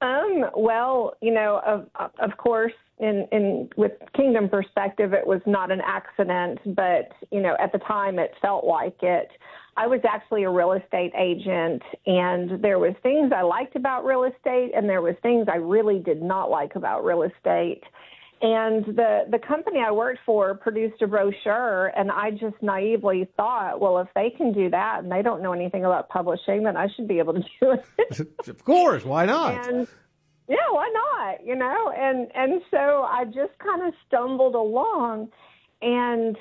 Well, of course, in with Kingdom perspective, it was not an accident, but, at the time it felt like it. I was actually a real estate agent, and there was things I liked about real estate, and there was things I really did not like about real estate. And the company I worked for produced a brochure, and I just naively thought, well, if they can do that and they don't know anything about publishing, then I should be able to do it. Of course, why not? And yeah, why not? And so I just kind of stumbled along, and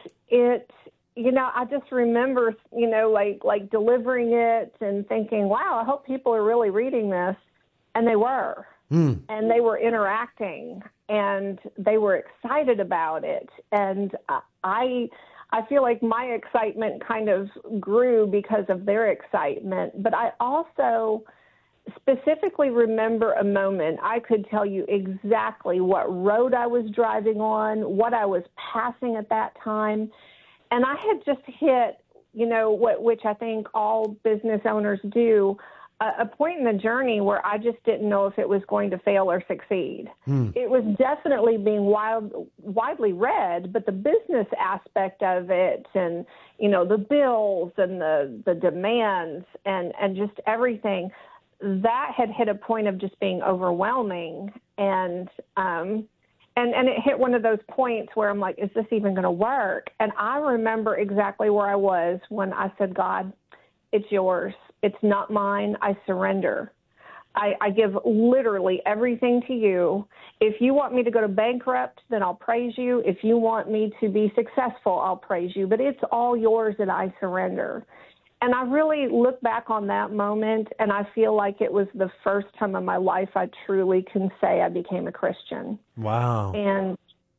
I just remember, like delivering it and thinking, wow, I hope people are really reading this. And they were. And they were interacting, and they were excited about it. And I feel like my excitement kind of grew because of their excitement. But I also specifically remember a moment. I could tell you exactly what road I was driving on, what I was passing at that time. And I had just hit, which I think all business owners do, a point in the journey where I just didn't know if it was going to fail or succeed. It was definitely being widely read, but the business aspect of it and, the bills and the demands and just everything, that had hit a point of just being overwhelming. And it hit one of those points where I'm like, is this even going to work? And I remember exactly where I was when I said, God, it's yours. It's not mine. I surrender. I give literally everything to you. If you want me to go to bankrupt, then I'll praise you. If you want me to be successful, I'll praise you. But it's all yours, and I surrender. And I really look back on that moment, and I feel like it was the first time in my life I truly can say I became a Christian. Wow. And,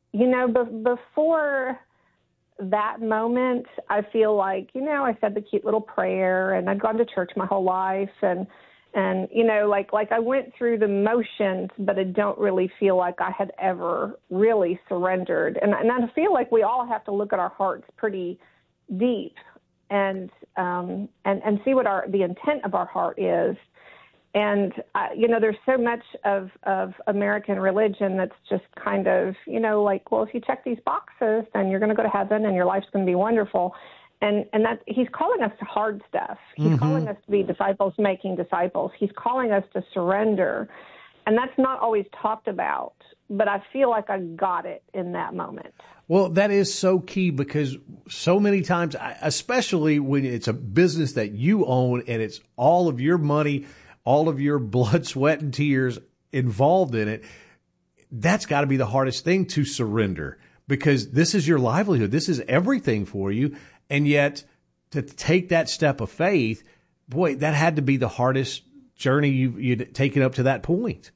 before that moment, I feel like, I said the cute little prayer, and I'd gone to church my whole life, and like I went through the motions, but I don't really feel like I had ever really surrendered. And I feel like we all have to look at our hearts pretty deep and see what the intent of our heart is. And, there's so much of American religion that's just kind of, like, well, if you check these boxes, then you're going to go to heaven and your life's going to be wonderful. And that he's calling us to hard stuff. He's calling us to be disciples making disciples. He's calling us to surrender. And that's not always talked about, but I feel like I got it in that moment. Well, that is so key, because so many times, especially when it's a business that you own and it's all of your money, all of your blood, sweat, and tears involved in it, that's got to be the hardest thing to surrender, because this is your livelihood. This is everything for you. And yet to take that step of faith, boy, that had to be the hardest journey you'd taken up to that point.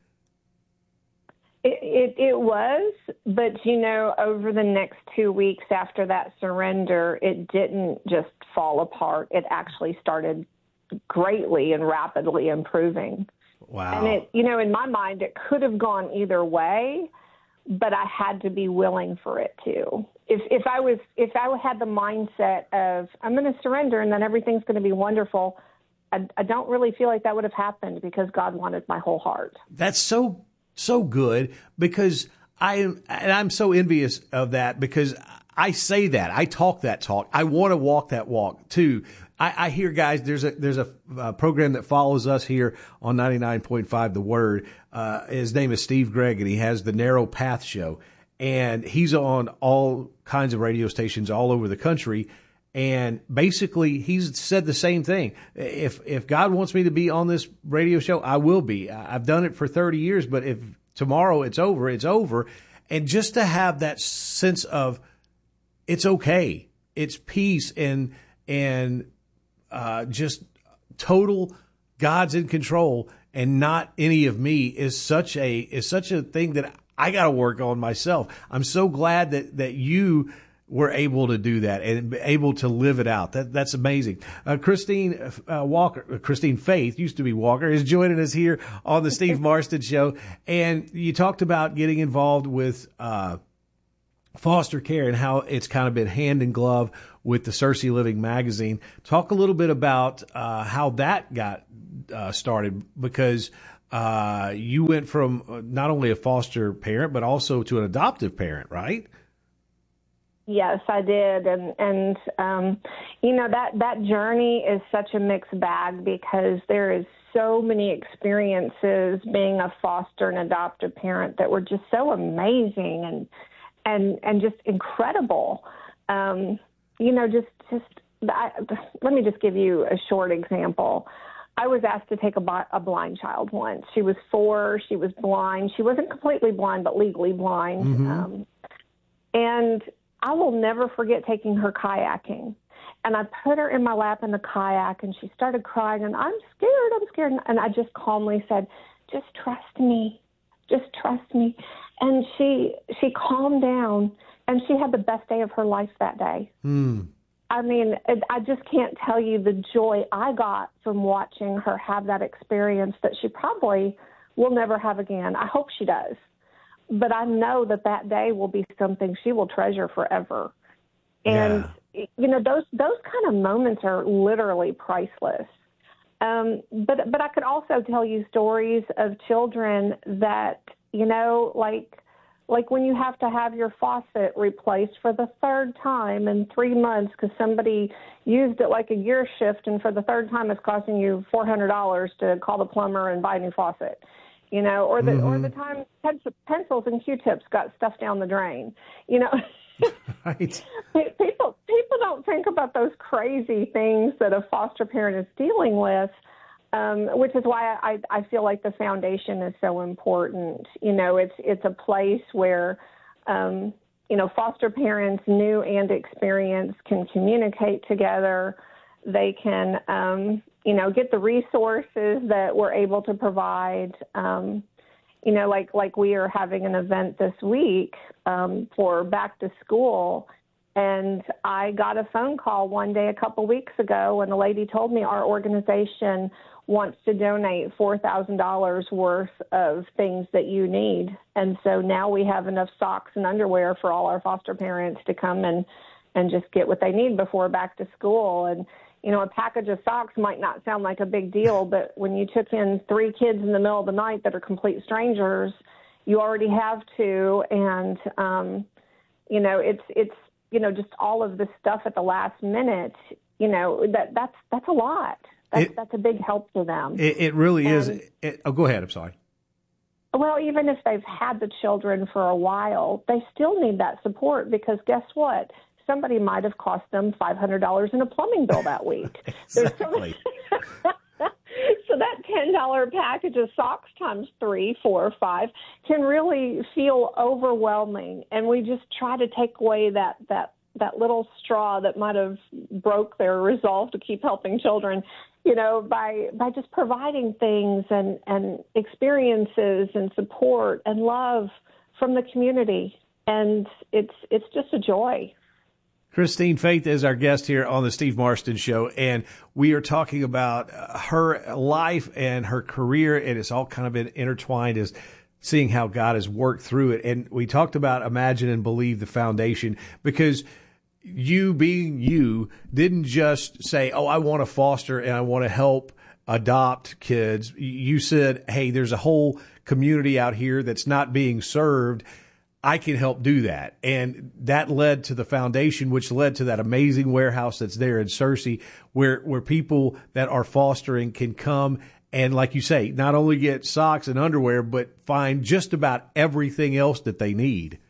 It was, but, over the next 2 weeks after that surrender, it didn't just fall apart. It actually started greatly and rapidly improving. Wow. And it, in my mind, it could have gone either way, but I had to be willing for it to. If I had the mindset of I'm going to surrender and then everything's going to be wonderful, I don't really feel like that would have happened, because God wanted my whole heart. That's so good, because I'm so envious of that, because I say that, I talk that talk. I want to walk that walk too. I hear guys, there's a program that follows us here on 99.5 The Word. His name is Steve Gregg, and he has the Narrow Path Show, and he's on all kinds of radio stations all over the country. And basically he's said the same thing. If God wants me to be on this radio show, I will be. I've done it for 30 years, but if tomorrow it's over, it's over. And just to have that sense of it's okay, it's peace, and just total God's in control and not any of me is such a thing that I got to work on myself. I'm so glad that you were able to do that and able to live it out. That's amazing. Christine Faith, used to be Walker, is joining us here on the Steve Marston Show. And you talked about getting involved with foster care and how it's kind of been hand in glove with the Cersei Living magazine. Talk a little bit about how that got started, because you went from not only a foster parent, but also to an adoptive parent, right? Yes, I did. And that journey is such a mixed bag because there is so many experiences being a foster and adoptive parent that were just so amazing and just incredible. Let me just give you a short example. I was asked to take a blind child once. She was 4. She was blind. She wasn't completely blind, but legally blind. Mm-hmm. And I will never forget taking her kayaking. And I put her in my lap in the kayak, and she started crying, and I'm scared. And I just calmly said, just trust me. And she calmed down, and she had the best day of her life that day. Mm. I mean, I just can't tell you the joy I got from watching her have that experience that she probably will never have again. I hope she does. But I know that day will be something she will treasure forever. And, those kind of moments are literally priceless. But I could also tell you stories of children that, like when you have to have your faucet replaced for the 3rd time in 3 months because somebody used it like a gear shift, and for the 3rd time it's costing you $400 to call the plumber and buy a new faucet. Or the time pencils and Q-tips got stuffed down the drain. Right. People don't think about those crazy things that a foster parent is dealing with, which is why I feel like the foundation is so important. It's a place where, foster parents, new and experienced, can communicate together. They can, get the resources that we're able to provide. Like we are having an event this week for back to school, and I got a phone call one day a couple weeks ago, and the lady told me our organization wants to donate $4,000 worth of things that you need. And so now we have enough socks and underwear for all our foster parents to come and just get what they need before back to school. And a package of socks might not sound like a big deal, but when you took in 3 kids in the middle of the night that are complete strangers, you already have 2. And, it's just all of this stuff at the last minute, that's a lot. That's a big help to them. It really is. Go ahead. I'm sorry. Well, even if they've had the children for a while, they still need that support because guess what? Somebody might have cost them $500 in a plumbing bill that week. Exactly. So that $10 package of socks times 3, 4, 5 can really feel overwhelming. And we just try to take away that little straw that might have broke their resolve to keep helping children, by just providing things and experiences and support and love from the community. And it's just a joy. Christine Faith is our guest here on the Steve Marston Show, and we are talking about her life and her career, and it's all kind of been intertwined as seeing how God has worked through it. And we talked about Imagine and Believe, the foundation, because you being you didn't just say, I want to foster and I want to help adopt kids. You said, hey, there's a whole community out here that's not being served. I can help do that. And that led to the foundation, which led to that amazing warehouse that's there in Searcy, where people that are fostering can come and, like you say, not only get socks and underwear, but find just about everything else that they need.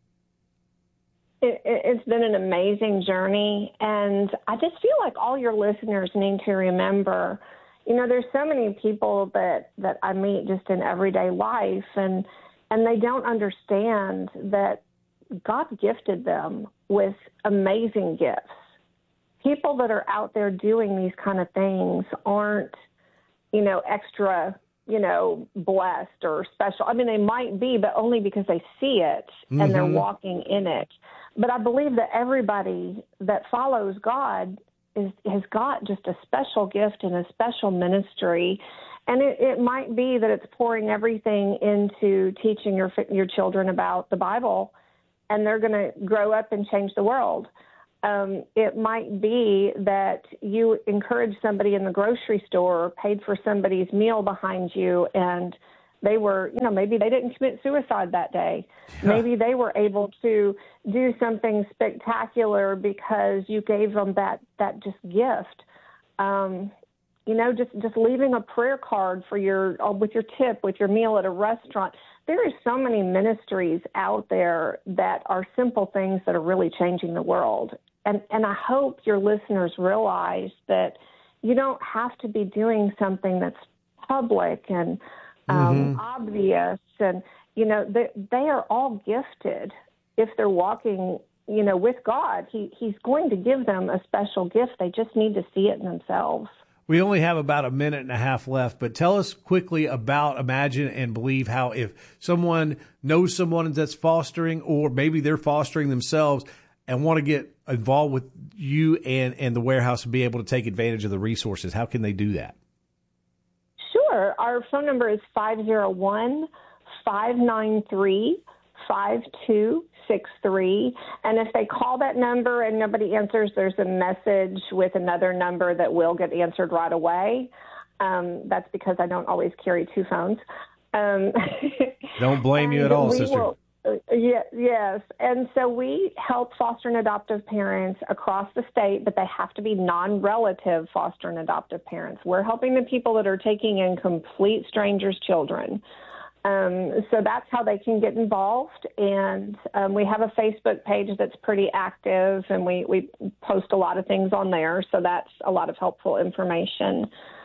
It's been an amazing journey. And I just feel like all your listeners need to remember, there's so many people that I meet just in everyday life, and they don't understand that God gifted them with amazing gifts. People that are out there doing these kind of things aren't, extra, blessed or special. I mean, they might be, but only because they see it and they're walking in it. But I believe that everybody that follows God has got just a special gift and a special ministry. And it might be that it's pouring everything into teaching your children about the Bible, and they're going to grow up and change the world. It might be that you encouraged somebody in the grocery store or paid for somebody's meal behind you, and they were, maybe they didn't commit suicide that day. Yeah. Maybe they were able to do something spectacular because you gave them that just gift. Just leaving a prayer card for with your tip, with your meal at a restaurant. There are so many ministries out there that are simple things that are really changing the world. And I hope your listeners realize that you don't have to be doing something that's public and obvious. And, they are all gifted if they're walking, with God. He's going to give them a special gift. They just need to see it in themselves. We only have about a minute and a half left, but tell us quickly about Imagine and Believe, how if someone knows someone that's fostering, or maybe they're fostering themselves and want to get involved with you and the warehouse and be able to take advantage of the resources, how can they do that? Sure. Our phone number is 501-593-5263. And if they call that number and nobody answers, there's a message with another number that will get answered right away. That's because I don't always carry two phones. Don't blame you at all, sister. Yes. And so we help foster and adoptive parents across the state, but they have to be non-relative foster and adoptive parents. We're helping the people that are taking in complete strangers' children. So that's how they can get involved. And we have a Facebook page that's pretty active, and we post a lot of things on there. So that's a lot of helpful information.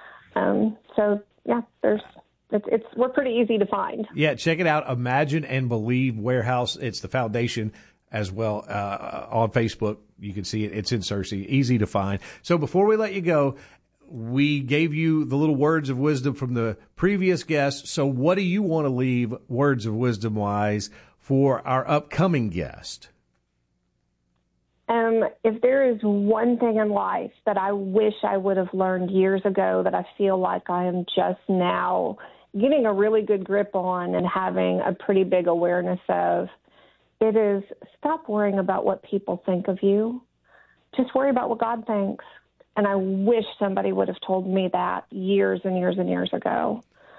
We're pretty easy to find. Yeah, check it out. Imagine and Believe Warehouse. It's the foundation as well on Facebook. You can see it. It's in Searcy. Easy to find. So before we let you go, we gave you the little words of wisdom from the previous guest. So what do you want to leave words of wisdom wise for our upcoming guest? If there is one thing in life that I wish I would have learned years ago that I feel like I am just now getting a really good grip on and having a pretty big awareness of, it is stop worrying about what people think of you. Just worry about what God thinks. And I wish somebody would have told me that years and years and years ago.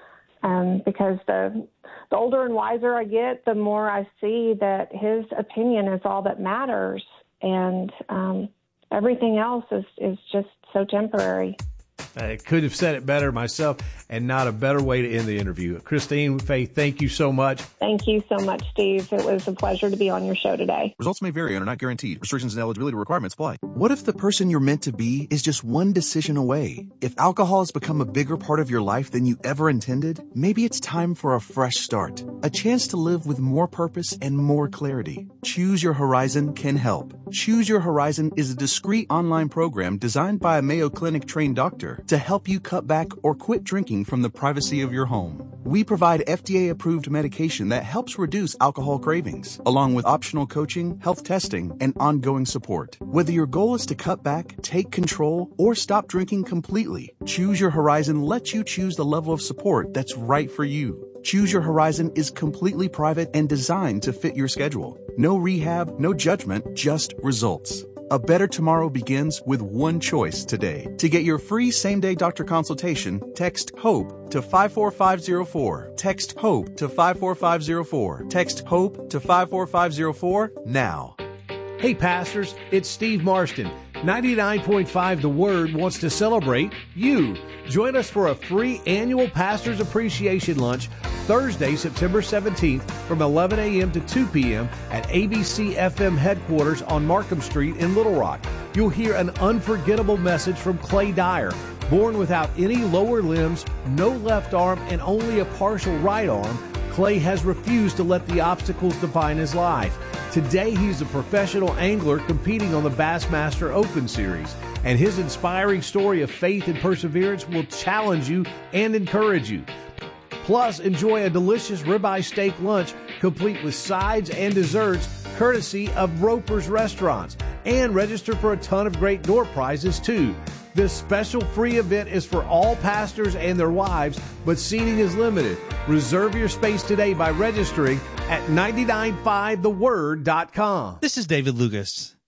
Because the older and wiser I get, the more I see that his opinion is all that matters. And everything else is just so temporary. I could have said it better myself, and not a better way to end the interview. Christine Faith, thank you so much. Thank you so much, Steve. It was a pleasure to be on your show today. Results may vary and are not guaranteed. Restrictions and eligibility requirements apply. What if the person you're meant to be is just one decision away? If alcohol has become a bigger part of your life than you ever intended, maybe it's time for a fresh start. A chance to live with more purpose and more clarity. Choose Your Horizon can help. Choose Your Horizon is a discreet online program designed by a Mayo Clinic trained doctor to help you cut back or quit drinking from the privacy of your home. We provide FDA-approved medication that helps reduce alcohol cravings, along with optional coaching, health testing, and ongoing support. Whether your goal is to cut back, take control, or stop drinking completely, Choose Your Horizon lets you choose the level of support that's right for you. Choose Your Horizon is completely private and designed to fit your schedule. No rehab, no judgment, just results. A better tomorrow begins with one choice today. To get your free same-day doctor consultation, text HOPE to 54504. Text HOPE to 54504. Text HOPE to 54504 now. Hey, pastors, it's Steve Marston. 99.5 The Word wants to celebrate you. Join us for a free annual Pastors Appreciation Lunch Thursday, September 17th from 11 a.m. to 2 p.m. at ABC FM headquarters on Markham Street in Little Rock. You'll hear an unforgettable message from Clay Dyer. Born without any lower limbs, no left arm, and only a partial right arm, Clay has refused to let the obstacles define his life. Today, he's a professional angler competing on the Bassmaster Open Series, and his inspiring story of faith and perseverance will challenge you and encourage you. Plus, enjoy a delicious ribeye steak lunch complete with sides and desserts courtesy of Roper's Restaurants, and register for a ton of great door prizes too. This special free event is for all pastors and their wives, but seating is limited. Reserve your space today by registering at 995theword.com. This is David Lucas.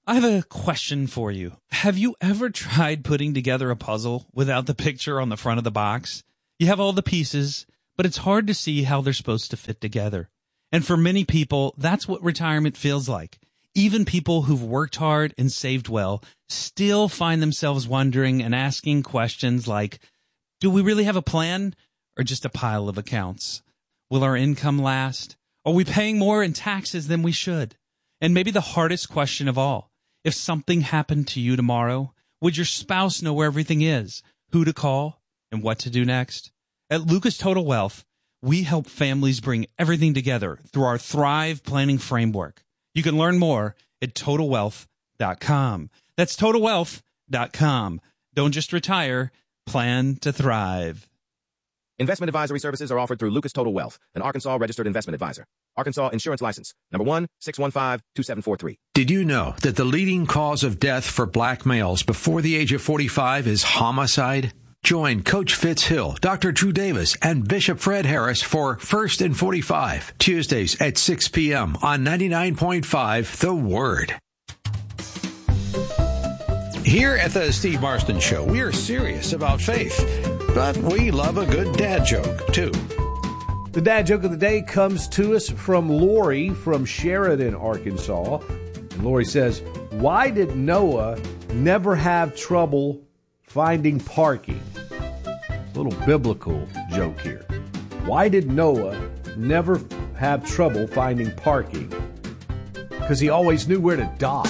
I have a question for you. Have you ever tried putting together a puzzle without the picture on the front of the box? You have all the pieces, but it's hard to see how they're supposed to fit together. And for many people, that's what retirement feels like. Even people who've worked hard and saved well still find themselves wondering and asking questions like, do we really have a plan or just a pile of accounts? Will our income last? Are we paying more in taxes than we should? And maybe the hardest question of all, if something happened to you tomorrow, would your spouse know where everything is, who to call, and what to do next? At Lucas Total Wealth, we help families bring everything together through our Thrive Planning Framework. You can learn more at TotalWealth.com. That's TotalWealth.com. Don't just retire, plan to thrive. Investment advisory services are offered through Lucas Total Wealth, an Arkansas registered investment advisor. Arkansas Insurance License, number 1-615-2743. Did you know that the leading cause of death for black males before the age of 45 is homicide? Join Coach Fitz Hill, Dr. Drew Davis, and Bishop Fred Harris for First and 45, Tuesdays at 6 p.m. on 99.5 The Word. Here at the Steve Marston Show, we are serious about faith, but we love a good dad joke, too. The dad joke of the day comes to us from Lori from Sheridan, Arkansas. And Lori says, why did Noah never have trouble finding parking? A little biblical joke here. Why did Noah never have trouble finding parking? Because he always knew where to dock.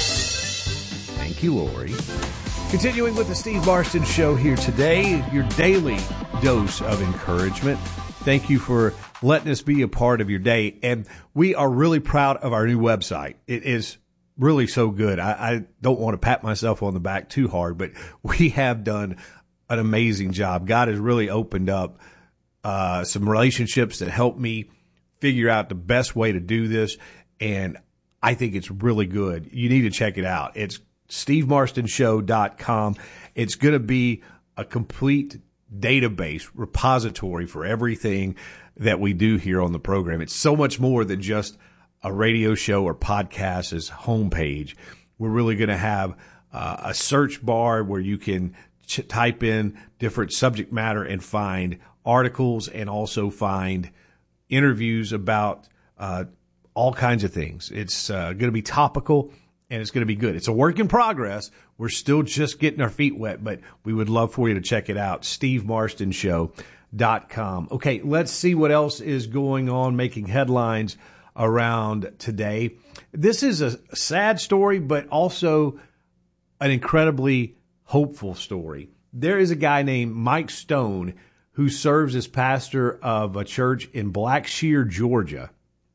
Thank you, Lori. Continuing with the Steve Marston Show here today, your daily dose of encouragement. Thank you for letting us be a part of your day. And we are really proud of our new website. It is really so good. I don't want to pat myself on the back too hard, but we have done an amazing job. God has really opened up some relationships that help me figure out the best way to do this. And I think it's really good. You need to check it out. It's SteveMarstonShow.com. It's going to be a complete database repository for everything that we do here on the program. It's so much more than just a radio show or podcast as homepage. We're really going to have a search bar where you can type in different subject matter and find articles and also find interviews about all kinds of things. It's going to be topical and it's going to be good. It's a work in progress. We're still just getting our feet wet, but we would love for you to check it out. SteveMarstonShow.com. Okay, let's see what else is going on, making headlines around today. This is a sad story, but also an incredibly hopeful story. There is a guy named Mike Stone who serves as pastor of a church in Blackshear, Georgia.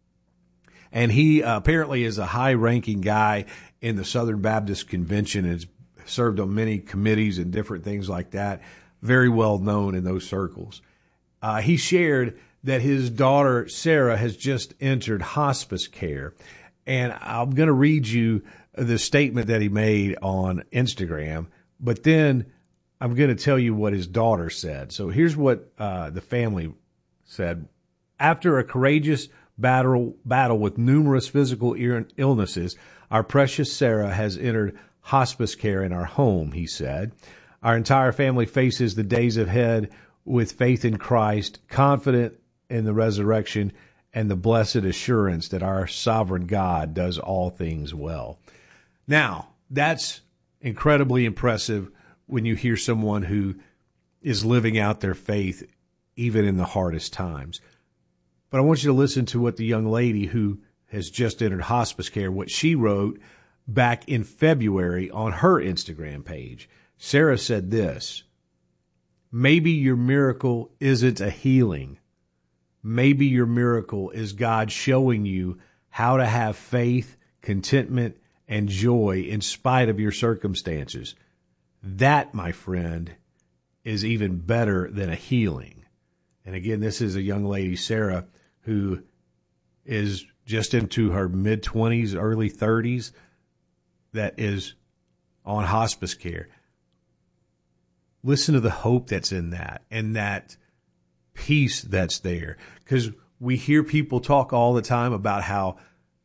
And he apparently is a high-ranking guy in the Southern Baptist Convention and has served on many committees and different things like that. Very well known in those circles. He shared that his daughter, Sarah, has just entered hospice care. And I'm going to read you the statement that he made on Instagram, but then I'm going to tell you what his daughter said. So here's what the family said. After a courageous battle with numerous physical illnesses, our precious Sarah has entered hospice care in our home, he said. Our entire family faces the days ahead with faith in Christ, confident in the resurrection, and the blessed assurance that our sovereign God does all things well. Now, that's incredibly impressive when you hear someone who is living out their faith even in the hardest times. But I want you to listen to what the young lady who has just entered hospice care, what she wrote back in February on her Instagram page. Sarah said this: maybe your miracle isn't a healing. Maybe your miracle is God showing you how to have faith, contentment, and joy in spite of your circumstances. That, my friend, is even better than a healing. And again, this is a young lady, Sarah, who is just into her mid-20s, early 30s, that is on hospice care. Listen to the hope that's in that and that peace that's there. Because we hear people talk all the time about how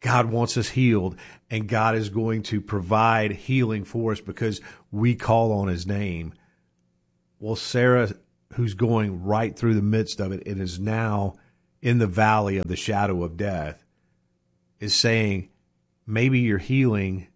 God wants us healed, and God is going to provide healing for us because we call on his name. Well, Sarah, who's going right through the midst of it and is now in the valley of the shadow of death, is saying, maybe your healing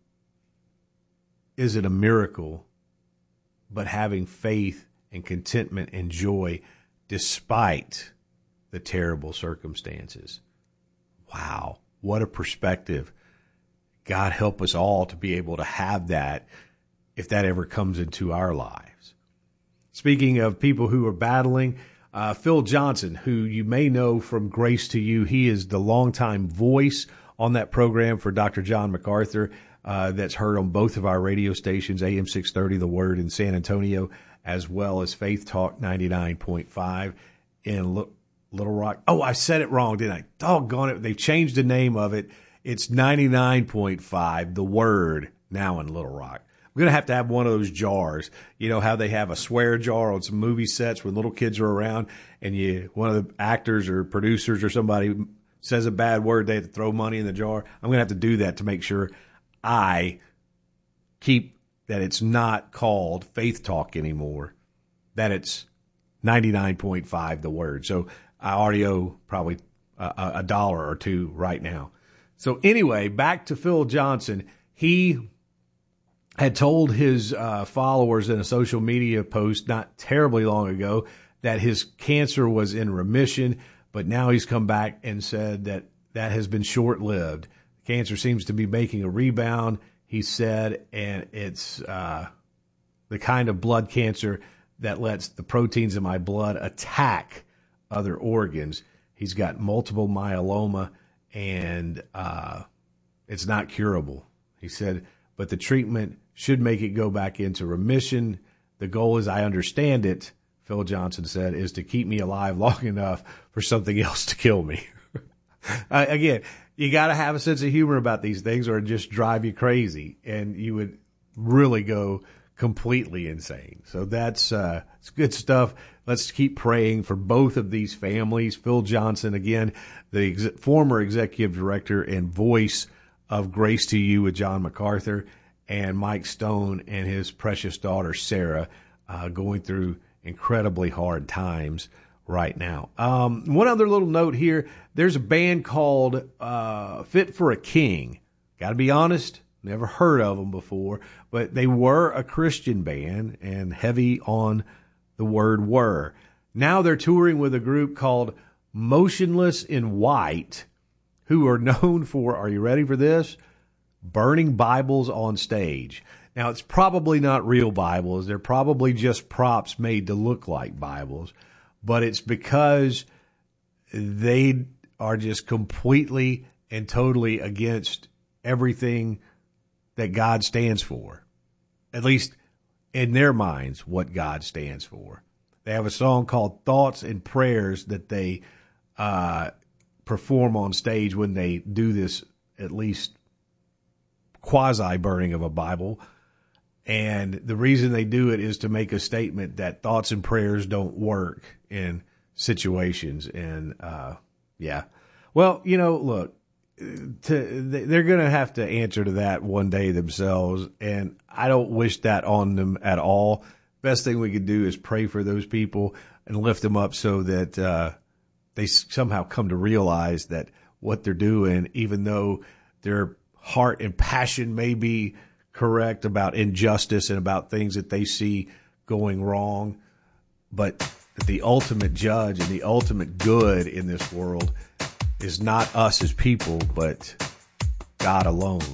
isn't a miracle, but having faith and contentment and joy despite the terrible circumstances. Wow, what a perspective. God help us all to be able to have that if that ever comes into our lives. Speaking of people who are battling, Phil Johnson, who you may know from Grace to You, he is the longtime voice on that program for Dr. John MacArthur that's heard on both of our radio stations, AM 630 The Word in San Antonio, as well as Faith Talk 99.5 in Little Rock. Oh, I said it wrong, didn't I? Doggone it. They've changed the name of it. It's 99.5 The Word now in Little Rock. I'm going to have one of those jars. You know how they have a swear jar on some movie sets when little kids are around and one of the actors or producers or somebody says a bad word, they have to throw money in the jar. I'm going to have to do that to make sure I keep that it's not called Faith Talk anymore, that it's 99.5 The Word. So I already owe probably $1 or $2 right now. So anyway, back to Phil Johnson. He had told his followers in a social media post not terribly long ago that his cancer was in remission, but now he's come back and said that has been short-lived. Cancer seems to be making a rebound, he said, and it's the kind of blood cancer that lets the proteins in my blood attack other organs. He's got multiple myeloma, and it's not curable. He said, but the treatment should make it go back into remission. The goal, as I understand it, Phil Johnson said, is to keep me alive long enough for something else to kill me. Again, you got to have a sense of humor about these things or it just drive you crazy, and you would really go completely insane. So that's it's good stuff. Let's keep praying for both of these families. Phil Johnson, again, the former executive director and voice of Grace to You with John MacArthur, and Mike Stone and his precious daughter, Sarah, going through incredibly hard times right now. One other little note here. There's a band called Fit for a King. Got to be honest, never heard of them before, but they were a Christian band and heavy on the word were. Now they're touring with a group called Motionless in White, who are known for, are you ready for this? Burning Bibles on stage. Now, it's probably not real Bibles. They're probably just props made to look like Bibles, but it's because they are just completely and totally against everything that God stands for, at least in their minds, what God stands for. They have a song called Thoughts and Prayers that they perform on stage when they do this, at least quasi-burning of a Bible. And the reason they do it is to make a statement that thoughts and prayers don't work in situations. And, yeah. Well, look, they're going to have to answer to that one day themselves. And I don't wish that on them at all. Best thing we could do is pray for those people and lift them up so that they somehow come to realize that what they're doing, even though their heart and passion may be correct about injustice and about things that they see going wrong, but the ultimate judge and the ultimate good in this world is not us as people, but God alone.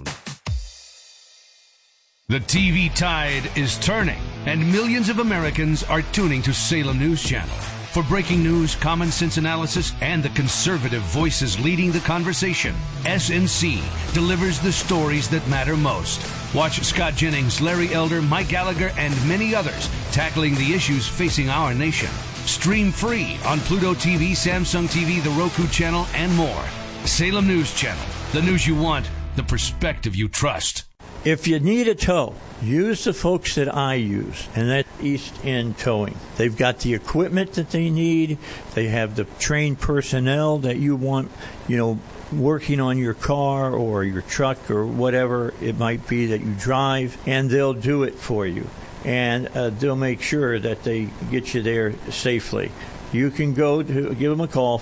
The TV tide is turning, and millions of Americans are tuning to Salem News Channel. For breaking news, common sense analysis, and the conservative voices leading the conversation, SNC delivers the stories that matter most. Watch Scott Jennings, Larry Elder, Mike Gallagher, and many others tackling the issues facing our nation. Stream free on Pluto TV, Samsung TV, the Roku channel, and more. Salem News Channel. The news you want, the perspective you trust. If you need a tow, use the folks that I use, and that's East End Towing. They've got the equipment that they need. They have the trained personnel that you want, working on your car or your truck or whatever it might be that you drive, and they'll do it for you. And they'll make sure that they get you there safely. You can give them a call,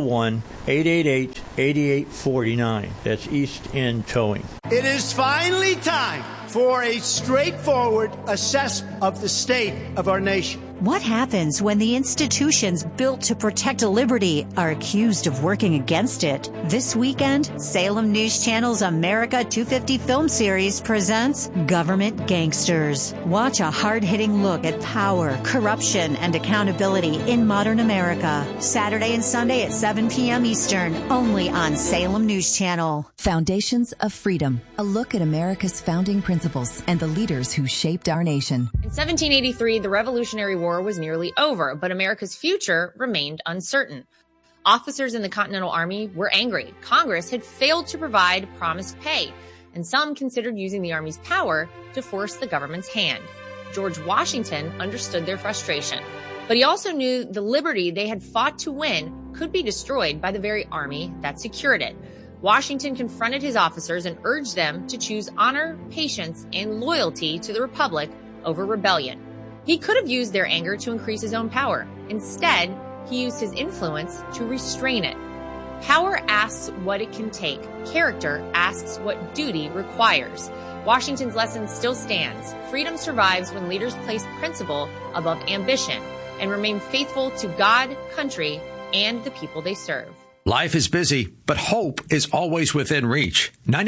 501-888-8849. That's East End Towing. It is finally time for a straightforward assessment of the state of our nation. What happens when the institutions built to protect liberty are accused of working against it? This weekend, Salem News Channel's America 250 film series presents Government Gangsters. Watch a hard-hitting look at power, corruption, and accountability in modern America. Saturday and Sunday at 7 p.m. Eastern, only on Salem News Channel. Foundations of Freedom, a look at America's founding principles and the leaders who shaped our nation. In 1783, the Revolutionary War was nearly over, but America's future remained uncertain. Officers in the Continental Army were angry. Congress had failed to provide promised pay, and some considered using the Army's power to force the government's hand. George Washington understood their frustration, but he also knew the liberty they had fought to win could be destroyed by the very army that secured it. Washington confronted his officers and urged them to choose honor, patience, and loyalty to the Republic over rebellion. He could have used their anger to increase his own power. Instead, he used his influence to restrain it. Power asks what it can take. Character asks what duty requires. Washington's lesson still stands. Freedom survives when leaders place principle above ambition and remain faithful to God, country, and the people they serve. Life is busy, but hope is always within reach.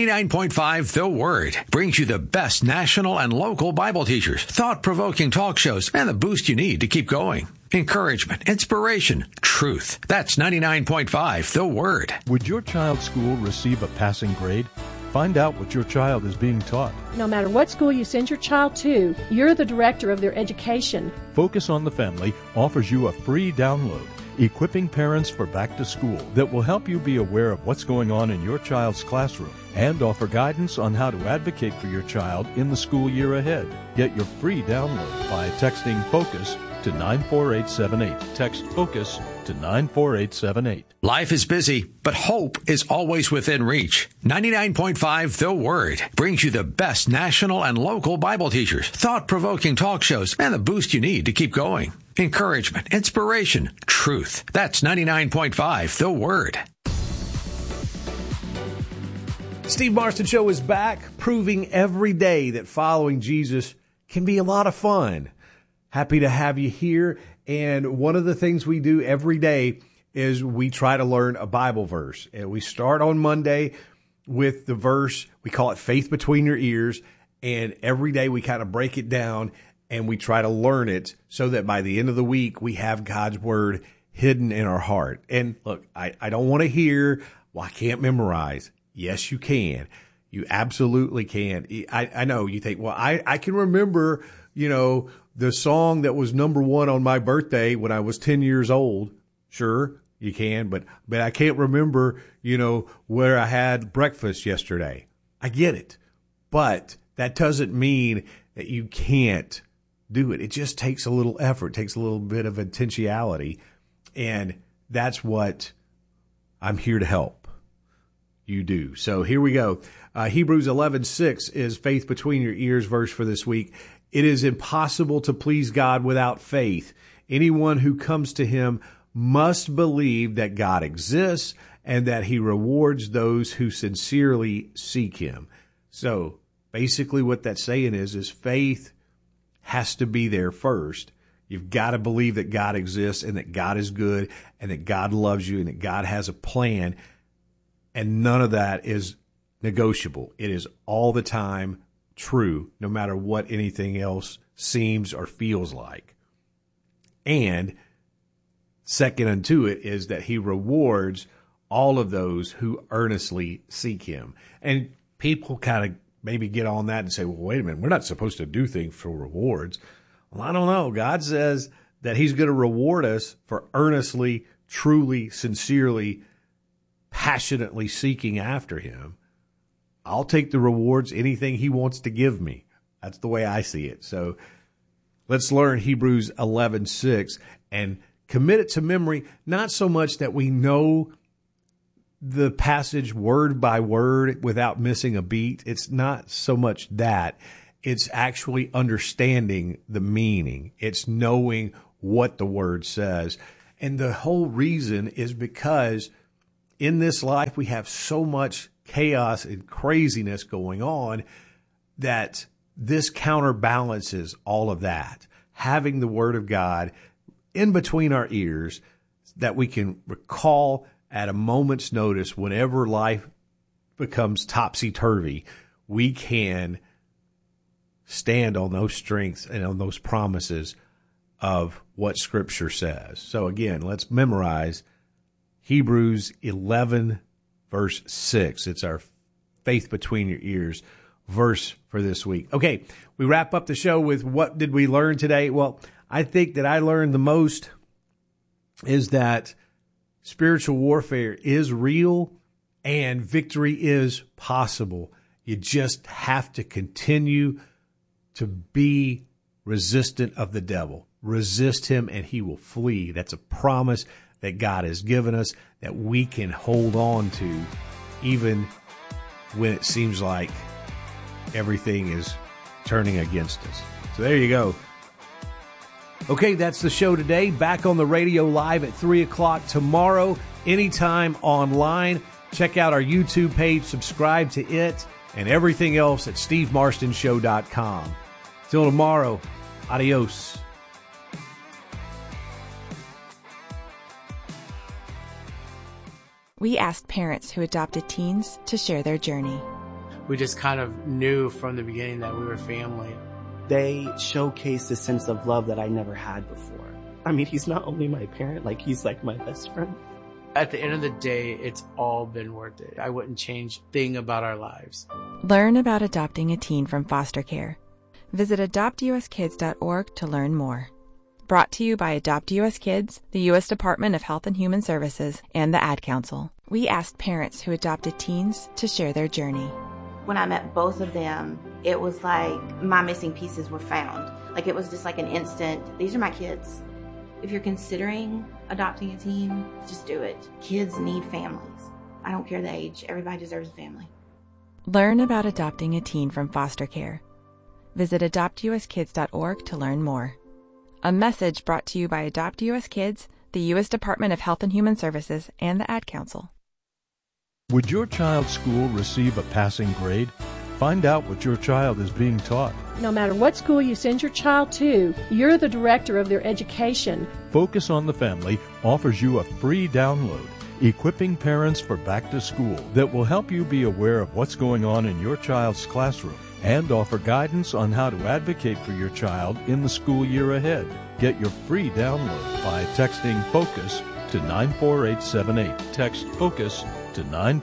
99.5 The Word brings you the best national and local Bible teachers, thought-provoking talk shows, and the boost you need to keep going. Encouragement, inspiration, truth. That's 99.5 The Word. Would your child's school receive a passing grade? Find out what your child is being taught. No matter what school you send your child to, you're the director of their education. Focus on the Family offers you a free download, Equipping Parents for Back to School, that will help you be aware of what's going on in your child's classroom and offer guidance on how to advocate for your child in the school year ahead. Get your free download by texting FOCUS to 94878. Text FOCUS to 94878. Life is busy, but hope is always within reach. 99.5 The Word brings you the best national and local Bible teachers, thought-provoking talk shows, and the boost you need to keep going. Encouragement, inspiration, truth. That's 99.5 The Word. Steve Marston Show is back, proving every day that following Jesus can be a lot of fun. Happy to have you here. And one of the things we do every day is we try to learn a Bible verse. And we start on Monday with the verse, we call it Faith Between Your Ears. And every day we kind of break it down and we try to learn it so that by the end of the week, we have God's word hidden in our heart. And look, I don't want to hear, well, I can't memorize. Yes, you can. You absolutely can. I know you think, well, I can remember, the song that was number one on my birthday when I was 10 years old. Sure, you can, but I can't remember, where I had breakfast yesterday. I get it. But that doesn't mean that you can't do it. It just takes a little effort, takes a little bit of intentionality. And that's what I'm here to help you do. So here we go. Hebrews 11:6 is Faith Between Your Ears verse for this week. It is impossible to please God without faith. Anyone who comes to him must believe that God exists and that he rewards those who sincerely seek him. So basically what that's saying is faith has to be there first. You've got to believe that God exists and that God is good and that God loves you and that God has a plan. And none of that is negotiable. It is all the time true, no matter what anything else seems or feels like. And second unto it is that he rewards all of those who earnestly seek him. And people kind of maybe get on that and say, well, wait a minute, we're not supposed to do things for rewards. Well, I don't know. God says that he's going to reward us for earnestly, truly, sincerely, passionately seeking after him. I'll take the rewards, anything he wants to give me. That's the way I see it. So let's learn Hebrews 11:6 and commit it to memory, not so much that we know the passage word by word without missing a beat. It's not so much that. It's actually understanding the meaning. It's knowing what the word says. And the whole reason is because in this life we have so much chaos and craziness going on that this counterbalances all of that. Having the word of God in between our ears that we can recall at a moment's notice whenever life becomes topsy-turvy, we can stand on those strengths and on those promises of what Scripture says. So again, let's memorize Hebrews 11, verse 6. It's our faith between your ears verse for this week. Okay, we wrap up the show with what did we learn today? Well, I think that I learned the most is that spiritual warfare is real and victory is possible. You just have to continue to be resistant of the devil. Resist him and he will flee. That's a promise that God has given us that we can hold on to even when it seems like everything is turning against us. So there you go. Okay, that's the show today. Back on the radio live at 3 o'clock tomorrow, anytime online. Check out our YouTube page, subscribe to it, and everything else at SteveMarstonShow.com. Till tomorrow, adios. We asked parents who adopted teens to share their journey. We just kind of knew from the beginning that we were family. They showcased a sense of love that I never had before. I mean, he's not only my parent, like he's like my best friend. At the end of the day, it's all been worth it. I wouldn't change a thing about our lives. Learn about adopting a teen from foster care. Visit adoptuskids.org to learn more. Brought to you by Adopt US Kids, the U.S. Department of Health and Human Services, and the Ad Council. We asked parents who adopted teens to share their journey. When I met both of them, it was like my missing pieces were found. Like it was just like an instant, these are my kids. If you're considering adopting a teen, just do it. Kids need families. I don't care the age. Everybody deserves a family. Learn about adopting a teen from foster care. Visit adoptuskids.org to learn more. A message brought to you by Adopt US Kids, the U.S. Department of Health and Human Services, and the Ad Council. Would your child's school receive a passing grade? Find out what your child is being taught. No matter what school you send your child to, you're the director of their education. Focus on the Family offers you a free download, Equipping Parents for Back to School, that will help you be aware of what's going on in your child's classroom and offer guidance on how to advocate for your child in the school year ahead. Get your free download by texting FOCUS to 94878. Text FOCUS to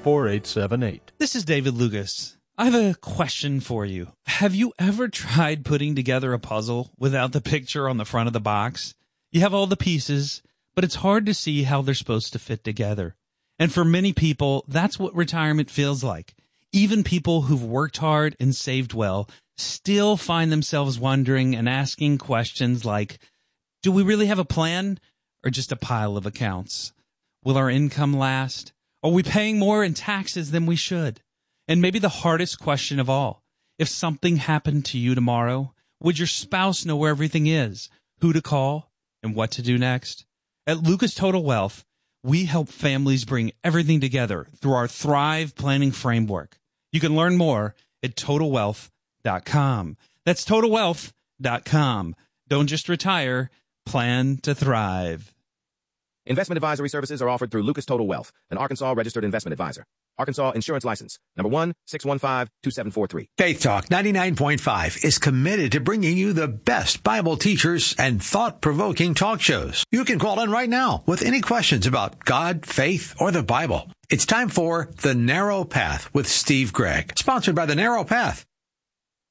94878. This is David Lucas. I have a question for you. Have you ever tried putting together a puzzle without the picture on the front of the box? You have all the pieces, but it's hard to see how they're supposed to fit together. And for many people, that's what retirement feels like. Even people who've worked hard and saved well still find themselves wondering and asking questions like, do we really have a plan or just a pile of accounts? Will our income last? Are we paying more in taxes than we should? And maybe the hardest question of all, if something happened to you tomorrow, would your spouse know where everything is, who to call, and what to do next? At Lucas Total Wealth, we help families bring everything together through our Thrive Planning Framework. You can learn more at TotalWealth.com. That's TotalWealth.com. Don't just retire, plan to thrive. Investment advisory services are offered through Lucas Total Wealth, an Arkansas registered investment advisor. Arkansas Insurance License, number 1-615-2743. Faith Talk 99.5 is committed to bringing you the best Bible teachers and thought-provoking talk shows. You can call in right now with any questions about God, faith, or the Bible. It's time for The Narrow Path with Steve Gregg, sponsored by The Narrow Path.